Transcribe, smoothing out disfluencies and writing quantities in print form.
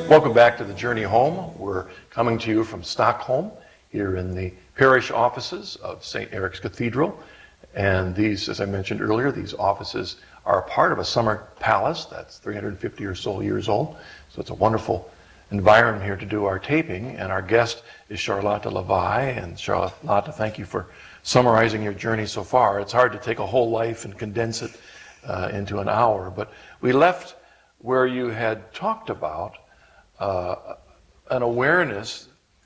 Welcome back to the Journey Home. We're coming to you from Stockholm, here in the parish offices of St. Eric's Cathedral. And these, as I mentioned earlier, these offices are a part of a summer palace that's 350 or so years old. So it's a wonderful environment here to do our taping. And our guest is Charlotte Levi. And Charlotte, thank you for summarizing your journey so far. It's hard to take a whole life and condense it into an hour. But we left where you had talked about an awareness